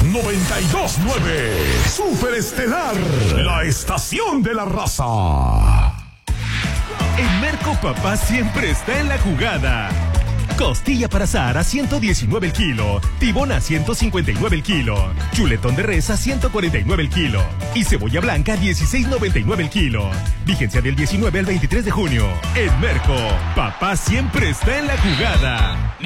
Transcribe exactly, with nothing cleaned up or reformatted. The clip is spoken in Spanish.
noventa y dos punto nueve. Super Estelar, la estación de la raza. En Merco Papá siempre está en la jugada. Costilla para asar a ciento diecinueve el kilo, tibón a ciento cincuenta y nueve el kilo, chuletón de res a ciento cuarenta y nueve el kilo y cebolla blanca a dieciséis noventa y nueve el kilo. Vigencia del diecinueve al veintitrés de junio. En Merco, papá siempre está en la jugada.